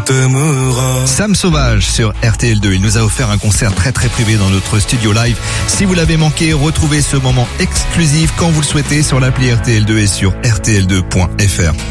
t'aimera. Sam Sauvage sur RTL2. Il nous a offert un concert très très privé dans notre studio live. Si vous l'avez manqué, retrouvez ce moment exclusif quand vous le souhaitez sur l'appli RTL2 et sur rtl2.fr.